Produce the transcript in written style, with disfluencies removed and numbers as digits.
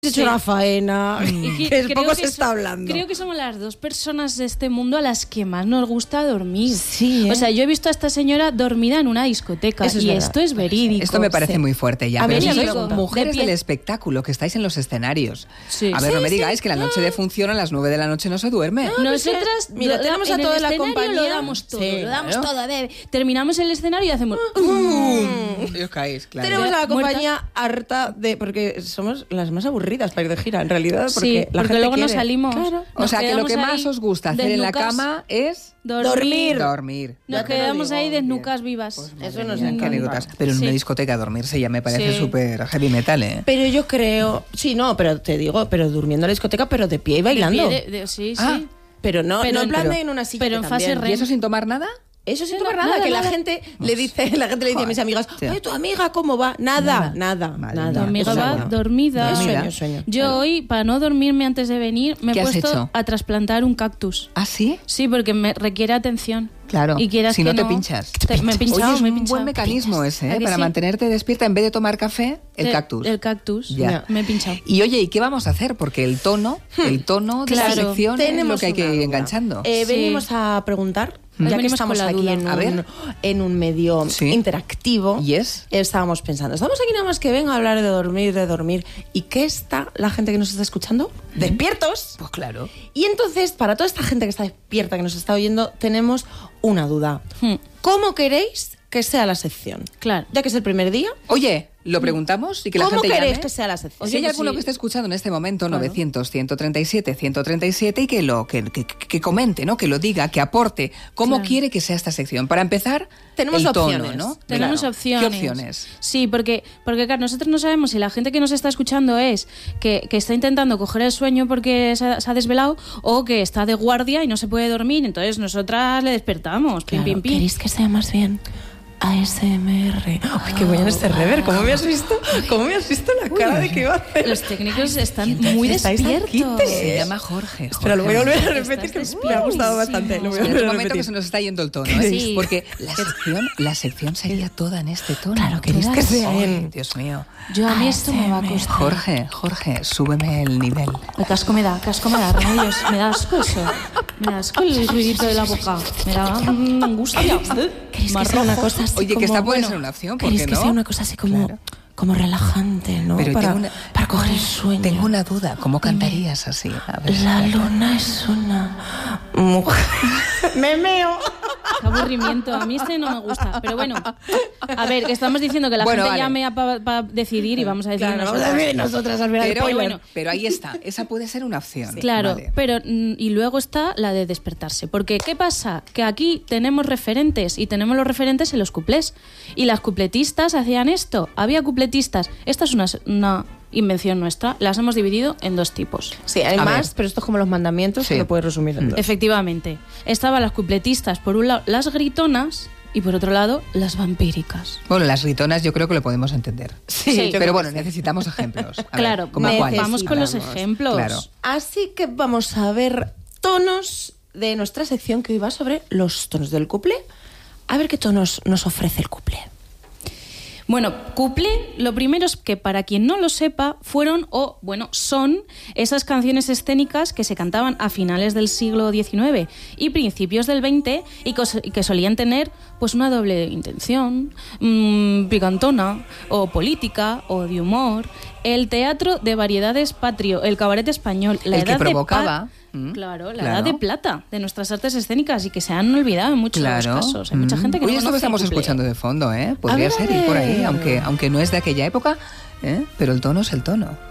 He hecho una faena, que poco se está hablando. Creo que somos las dos personas de este mundo a las que más nos gusta dormir. Sí, O sea, yo he visto a esta señora dormida en una discoteca y verdad. Esto es verídico. Esto me parece muy fuerte ya. A Pero ver, si yo sois digo, mujeres de pie. del espectáculo, que estáis en los escenarios. Sí. A ver, Sí, no me sí, digáis que la noche de función a las 9 de la noche no se duerme. Nosotras Mira, tenemos a en toda el la escenario compañía. lo damos todo, Sí, lo damos claro. todo, bebé. Terminamos el escenario y hacemos Y os caéis, claro. Tenemos a la Muertas. compañía harta de... Porque somos las más aburridas para ir de gira, en realidad. Porque sí, la porque gente luego nos quiere. salimos. Claro. O Nos sea, que lo que quedamos más ahí os gusta hacer en la desnucas. cama es Dormir. dormir. Nos Ya te lo quedamos digo, ahí bien. desnucas vivas. Eso nos Qué encanta. anécdotas. Pero en Sí. una discoteca dormirse ya me parece Sí. súper heavy metal, ¿eh? Pero yo creo... Sí, no, pero te digo, pero durmiendo en la discoteca, pero de pie y bailando. Sí, Ah. sí. Pero no, Pero no en plan pero- de en una silla. pero que en fase también. REM. ¿Y eso sin tomar nada? Eso sin No, tomar nada, nada, que nada. la gente le dice a mis amigas, Sí. oye, tu amiga, ¿cómo va? Nada, nada, Madre nada. mía. Tu amiga O sea, va bueno. dormida. Sueño. Yo hoy, para no dormirme antes de venir, me he ¿Qué has puesto hecho? a trasplantar un cactus. ¿Ah, sí? Sí, porque me requiere atención. Claro. Y quieras Si que no te pinchas. Me he pinchado, Oye, es me he un pinchado. buen mecanismo ese, ¿A ¿eh? que Para sí? mantenerte despierta en vez de tomar café, el cactus. El cactus. Ya. Me he pinchado. Y oye, ¿y qué vamos a hacer? Porque el tono de la Claro. sección es lo que hay que una ir duda. enganchando. Sí. Venimos a preguntar, ya que Venimos estamos con la aquí duda. A ver. en un medio Sí. interactivo. Yes. Estábamos pensando, estamos aquí nada más que venga a hablar de dormir. ¿Y qué está la gente que nos está escuchando? Despiertos. Pues claro. Y entonces, para toda esta gente que está despierta, que nos está oyendo, tenemos una duda. Hmm. ¿Cómo queréis que sea la sección? Claro. Ya que es el primer día, Oye, lo preguntamos y que la ¿cómo gente queréis llame. que sea la sección? Si hay pues alguno sí. que esté escuchando en este momento, Claro. 900-137-137 y que comente, ¿no? Que lo diga, que aporte cómo Claro. quiere que sea esta sección. Para empezar, Tenemos el tono, opciones. ¿no? Tenemos Claro. opciones. ¿Qué opciones? Sí, porque claro, nosotros no sabemos si la gente que nos está escuchando es que está intentando coger el sueño porque se ha desvelado o que está de guardia y no se puede dormir, entonces nosotras le despertamos. Pim, Claro, pim, pim. ¿queréis que sea más bien ASMR? Ay, qué bueno este rever. ¿Cómo me has visto? ¿Cómo me has visto la cara de que iba a hacer? Los técnicos están muy estáis despiertos. aquí? Se llama Jorge. Espera, lo voy a volver a Estás repetir, que me ha despiertísimo. gustado bastante. Lo voy a En volver un a momento que repetir. se nos está yendo el tono, ¿eh? Sí. Porque la sección sería toda en este tono. Claro, queréis que sea Ay, en... Dios mío. Yo a mí esto me va a costar. Jorge, súbeme el nivel. El casco me da, remedios. Me da asco eso. Me da asco el ruidito de la boca. Me da angustia. ¿Queréis que Más sea una rojo. cosa así Oye, que como... esta puede bueno, ser una opción, ¿por ¿queréis qué que no? sea una cosa así como... Claro. Como relajante, ¿no? Pero para, tengo una- para coger el sueño. Tengo una duda, ¿cómo cantarías así? A ver. La luna es una mujer. Me meo. Qué aburrimiento. A mí este no me gusta. Pero bueno, a ver, que estamos diciendo que la Bueno, gente vale. llame para decidir y vamos a decir Claro, vamos nosotros. a ver nosotras al final. Pero, spoiler. pero ahí está, esa puede ser una opción. Claro, Vale. pero y luego está la de despertarse. Porque, ¿qué pasa? Que aquí tenemos referentes y tenemos los referentes en los cuplés. Y las cupletistas hacían esto. Había cupletistas. Esta es una invención nuestra. Las hemos dividido en dos tipos. Sí, hay A más, ver. pero esto es como los mandamientos, Sí. que lo puedes resumir en dos. Efectivamente. Estaban las cupletistas, por un lado, las gritonas y por otro lado, las vampíricas. Bueno, las gritonas yo creo que lo podemos entender. Sí, yo pero creo bueno, que sí. necesitamos ejemplos. A ver, Claro, ¿cómo cuál? vamos con los Necesitamos. ejemplos. Claro. Así que vamos a ver tonos de nuestra sección que hoy va sobre los tonos del cuplé. A ver qué tonos nos ofrece el cuplé. Bueno, cuplé, lo primero es que para quien no lo sepa, son esas canciones escénicas que se cantaban a finales del siglo XIX y principios del XX y que solían tener pues una doble intención, picantona, o política, o de humor. El teatro de variedades patrio, el cabaret español, la El que edad de provocaba. Claro, la Claro. edad de plata de nuestras artes escénicas y que se han olvidado en muchos casos. Hay mucha gente que Oye, no esto que conoce estamos el cuplé. escuchando de fondo, ¿eh? Podría A ver, ser ir por ahí, aunque no es de aquella época, ¿eh? Pero el tono es el tono.